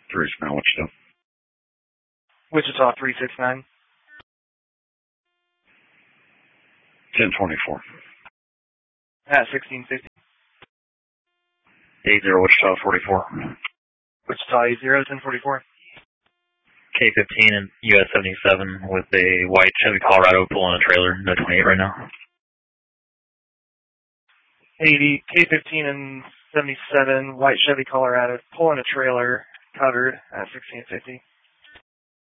369 Wichita. Wichita 369. 1024. At 1650. 80 Wichita 44. Wichita 80, 1044. K-15 and US 77 with a white Chevy Colorado pulling a trailer, no 28 right now. 80, K-15 and 77, white Chevy Colorado, pulling a trailer, covered at 1650.